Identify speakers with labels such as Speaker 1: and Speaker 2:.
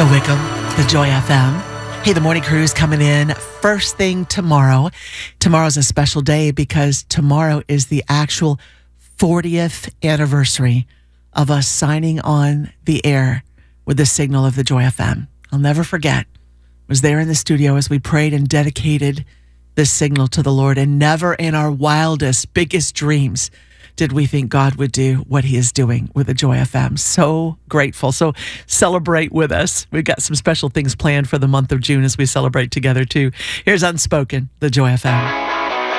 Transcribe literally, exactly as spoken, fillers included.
Speaker 1: Phil Wickham, the Joy F M. Hey, the morning crew is coming in first thing tomorrow. Tomorrow's a special day because tomorrow is the actual fortieth anniversary of us signing on the air with the signal of the Joy F M. I'll never forget. I was there in the studio as we prayed and dedicated this signal to the Lord, and never in our wildest, biggest dreams did we think God would do what he is doing with the Joy F M. So grateful. So celebrate with us. We've got some special things planned for the month of June as we celebrate together too. Here's Unspoken, the Joy F M.